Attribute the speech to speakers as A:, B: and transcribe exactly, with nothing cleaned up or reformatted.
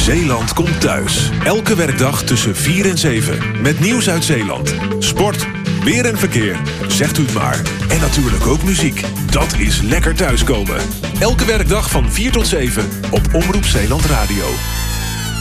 A: Zeeland komt thuis. Elke werkdag tussen vier en zeven. Met nieuws uit Zeeland. Sport, weer en verkeer. Zegt u het maar. En natuurlijk ook muziek. Dat is lekker thuiskomen. Elke werkdag van vier tot zeven op Omroep Zeeland Radio.